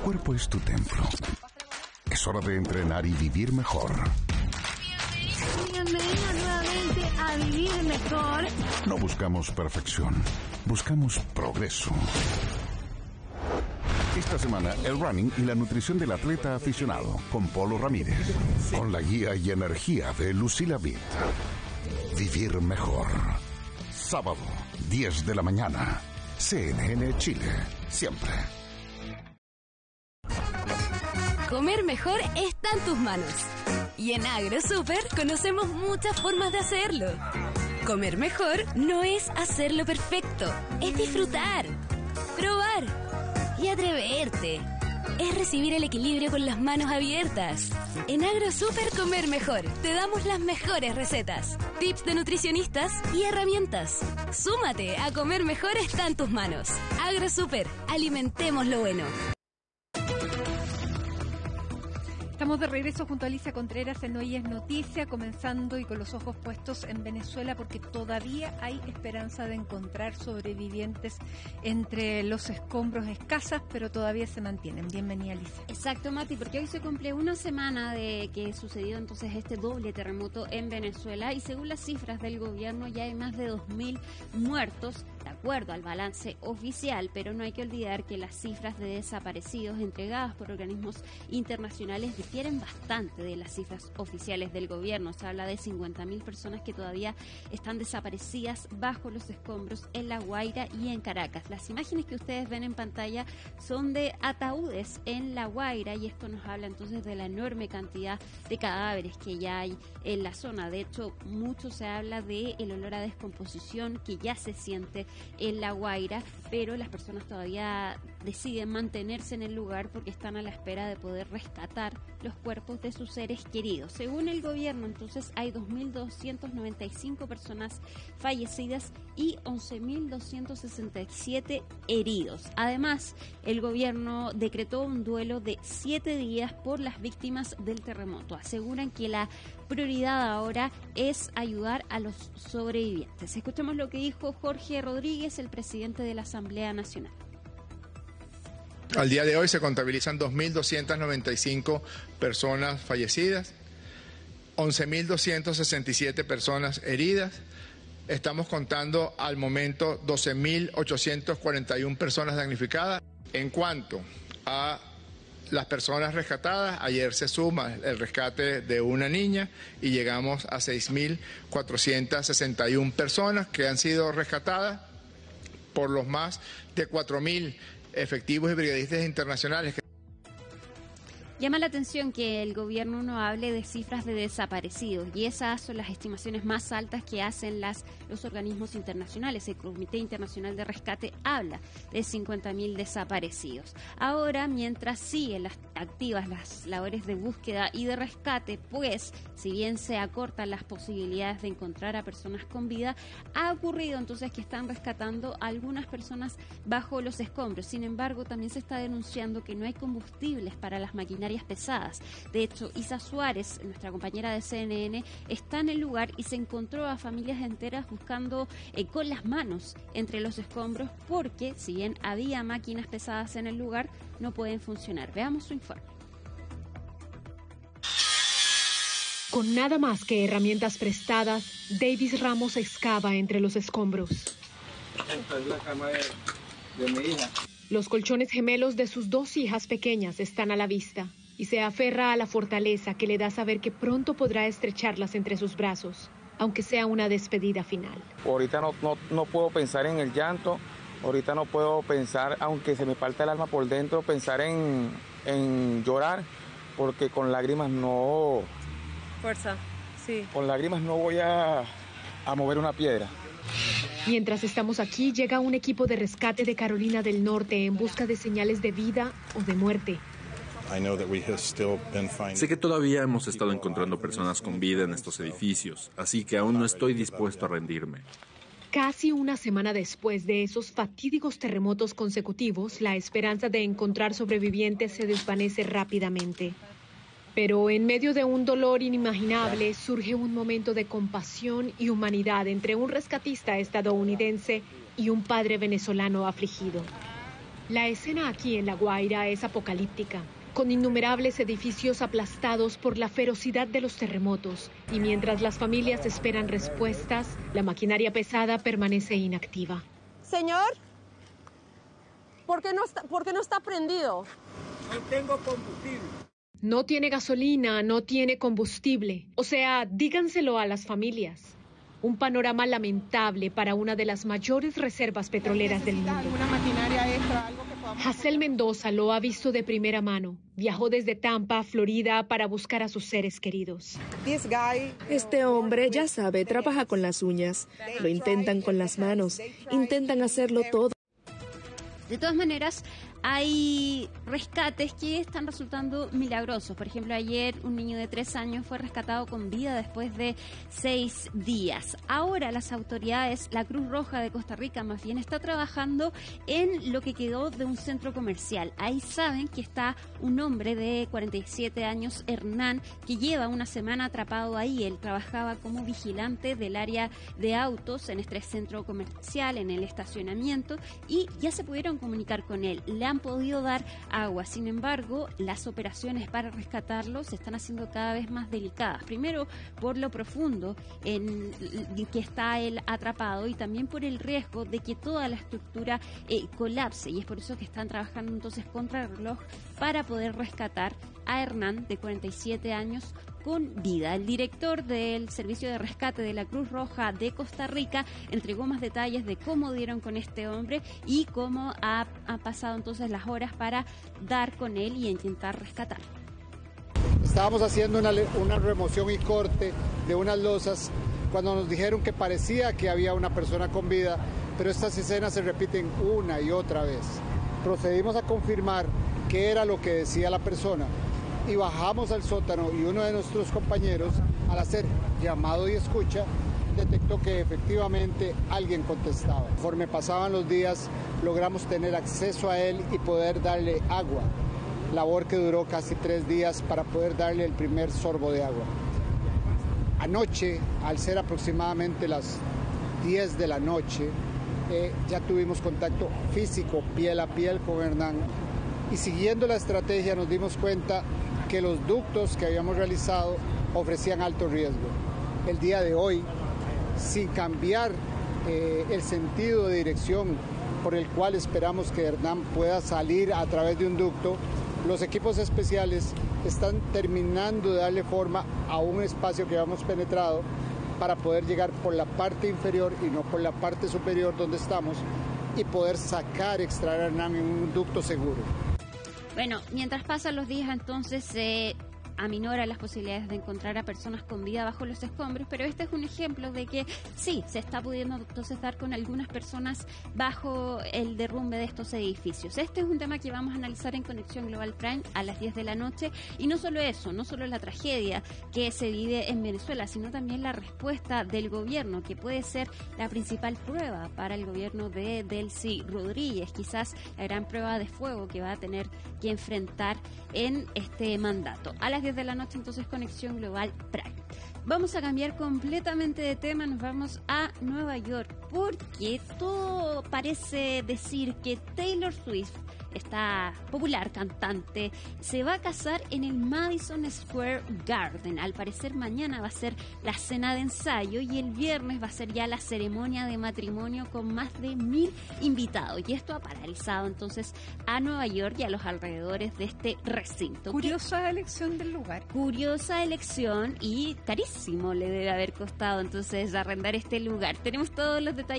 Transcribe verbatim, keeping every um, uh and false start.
cuerpo es tu templo. Es hora de entrenar y vivir mejor. Bienvenido nuevamente a Vivir Mejor. No buscamos perfección, buscamos progreso. Esta semana, el running y la nutrición del atleta aficionado, con Polo Ramírez. Con la guía y energía de Lucila Vitt. Vivir Mejor. Sábado, diez de la mañana. C N N Chile. Siempre. Comer mejor está en tus manos. Y en AgroSuper conocemos muchas formas de hacerlo. Comer mejor no es hacerlo perfecto, es disfrutar, probar y atreverte. Es recibir el equilibrio con las manos abiertas. En AgroSuper Comer Mejor te damos las mejores recetas, tips de nutricionistas y herramientas. Súmate a Comer Mejor está en tus manos. AgroSuper, alimentemos lo bueno. Estamos de regreso junto a Alicia Contreras en Hoy es Noticia, comenzando y con los ojos puestos en Venezuela porque todavía hay esperanza de encontrar sobrevivientes entre los escombros escasas, pero todavía se mantienen. Bienvenida, Alicia. Exacto, Mati, porque hoy se cumple una semana de que sucedió entonces este doble terremoto en Venezuela y según las cifras del gobierno ya hay más de dos mil muertos, de acuerdo al balance oficial, pero no hay que olvidar que las cifras de desaparecidos entregadas por organismos internacionales difieren bastante de las cifras oficiales del gobierno. Se habla de cincuenta mil personas que todavía están desaparecidas bajo los escombros en La Guaira y en Caracas. Las imágenes que ustedes ven en pantalla son de ataúdes en La Guaira y esto nos habla entonces de la enorme cantidad de cadáveres que ya hay en la zona. De hecho, mucho se habla de el olor a descomposición que ya se siente en La Guaira, pero las personas todavía deciden mantenerse en el lugar porque están a la espera de poder rescatar los cuerpos de sus seres queridos. Según el gobierno, entonces hay dos mil doscientas noventa y cinco personas fallecidas y once mil doscientos sesenta y siete heridos. Además, el gobierno decretó un duelo de siete días por las víctimas del terremoto. Aseguran que la prioridad ahora es ayudar a los sobrevivientes. Escuchemos lo que dijo Jorge Rodríguez, el presidente de la Asamblea Nacional. Al día de hoy se contabilizan dos mil doscientas noventa y cinco personas fallecidas, once mil doscientas sesenta y siete personas heridas. Estamos contando al momento doce mil ochocientas cuarenta y una personas damnificadas. En cuanto a las personas rescatadas, ayer se suma el rescate de una niña y llegamos a seis mil cuatrocientas sesenta y una personas que han sido rescatadas por los más de cuatro mil efectivos y brigadistas internacionales. Llama la atención que el gobierno no hable de cifras de desaparecidos y esas son las estimaciones más altas que hacen las, los organismos internacionales. El Comité Internacional de Rescate habla de cincuenta mil desaparecidos. Ahora, mientras siguen las activas las labores de búsqueda y de rescate, pues si bien se acortan las posibilidades de encontrar a personas con vida, ha ocurrido entonces que están rescatando a algunas personas bajo los escombros. Sin embargo, también se está denunciando que no hay combustibles para las maquinarias pesadas. De hecho, Isa Suárez, nuestra compañera de C N N, está en el lugar y se encontró a familias enteras buscando eh, con las manos entre los escombros porque, si bien había máquinas pesadas en el lugar, no pueden funcionar. Veamos su informe. Con nada más que herramientas prestadas, Davis Ramos excava entre los escombros. Esta es la cama de, de mi hija. Los colchones gemelos de sus dos hijas pequeñas están a la vista y se aferra a la fortaleza que le da saber que pronto podrá estrecharlas entre sus brazos, aunque sea una despedida final. Ahorita no, no, no puedo pensar en el llanto, ahorita no puedo pensar, aunque se me parte el alma por dentro, pensar en, en llorar, porque con lágrimas no... Fuerza, sí. Con lágrimas no voy a, a mover una piedra. Mientras estamos aquí, llega un equipo de rescate de Carolina del Norte en busca de señales de vida o de muerte. Sé que todavía hemos estado encontrando personas con vida en estos edificios, así que aún no estoy dispuesto a rendirme. Casi una semana después de esos fatídicos terremotos consecutivos, la esperanza de encontrar sobrevivientes se desvanece rápidamente. Pero en medio de un dolor inimaginable surge un momento de compasión y humanidad entre un rescatista estadounidense y un padre venezolano afligido. La escena aquí en La Guaira es apocalíptica, con innumerables edificios aplastados por la ferocidad de los terremotos. Y mientras las familias esperan respuestas, la maquinaria pesada permanece inactiva. Señor, ¿por qué no está, por qué no está prendido? No tengo combustible. No tiene gasolina, no tiene combustible. O sea, díganselo a las familias. Un panorama lamentable para una de las mayores reservas petroleras del mundo. ¿Alguna maquinaria extra, algo que podamos... Hazel Mendoza lo ha visto de primera mano. Viajó desde Tampa, Florida, para buscar a sus seres queridos. Este hombre, ya sabe, trabaja con las uñas. Lo intentan con las manos. Intentan hacerlo todo. De todas maneras, hay rescates que están resultando milagrosos. Por ejemplo, ayer un niño de tres años fue rescatado con vida después de seis días. Ahora las autoridades, la Cruz Roja de Costa Rica más bien, está trabajando en lo que quedó de un centro comercial. Ahí saben que está un hombre de cuarenta y siete años, Hernán, que lleva una semana atrapado ahí. Él trabajaba como vigilante del área de autos en este centro comercial, en el estacionamiento, y ya se pudieron comunicar con él. Le han podido dar agua. Sin embargo, las operaciones para rescatarlo se están haciendo cada vez más delicadas. Primero, por lo profundo en que está él atrapado, y también por el riesgo de que toda la estructura eh, colapse. Y es por eso que están trabajando entonces contra el reloj para poder rescatar a Hernán, de cuarenta y siete años, con vida. El director del Servicio de Rescate de la Cruz Roja de Costa Rica entregó más detalles de cómo dieron con este hombre y cómo ha, ha pasado entonces las horas para dar con él y intentar rescatar. Estábamos haciendo una, una remoción y corte de unas losas cuando nos dijeron que parecía que había una persona con vida, pero estas escenas se repiten una y otra vez. Procedimos a confirmar qué era lo que decía la persona y bajamos al sótano, y uno de nuestros compañeros, al hacer llamado y escucha, detectó que efectivamente alguien contestaba. Conforme pasaban los días, logramos tener acceso a él y poder darle agua, labor que duró casi tres días para poder darle el primer sorbo de agua. Anoche, al ser aproximadamente las diez de la noche, eh, ya tuvimos contacto físico, piel a piel con Hernán, y siguiendo la estrategia nos dimos cuenta que los ductos que habíamos realizado ofrecían alto riesgo. El día de hoy, sin cambiar eh, el sentido de dirección por el cual esperamos que Hernán pueda salir a través de un ducto, los equipos especiales están terminando de darle forma a un espacio que habíamos penetrado para poder llegar por la parte inferior y no por la parte superior donde estamos, y poder sacar, extraer a Hernán en un ducto seguro. Bueno, mientras pasan los días, entonces se eh, aminora las posibilidades de encontrar a personas con vida bajo los escombros, pero este es un ejemplo de que sí, se está pudiendo entonces dar con algunas personas bajo el derrumbe de estos edificios. Este es un tema que vamos a analizar en Conexión Global Prime a las diez de la noche, y no solo eso, no solo la tragedia que se vive en Venezuela, sino también la respuesta del gobierno, que puede ser la principal prueba para el gobierno de Delcy Rodríguez, quizás la gran prueba de fuego que va a tener que enfrentar en este mandato. A las diez de la noche, entonces, Conexión Global Prime. Vamos a cambiar completamente de tema, nos vamos a Nueva York, porque todo parece decir que Taylor Swift, esta popular cantante, se va a casar en el Madison Square Garden. Al parecer mañana va a ser la cena de ensayo y el viernes va a ser ya la ceremonia de matrimonio con más de mil invitados. Y esto ha paralizado entonces a Nueva York y a los alrededores de este recinto. Curiosa elección del lugar. Curiosa elección, y carísimo le debe haber costado entonces arrendar este lugar. Tenemos todos los detalles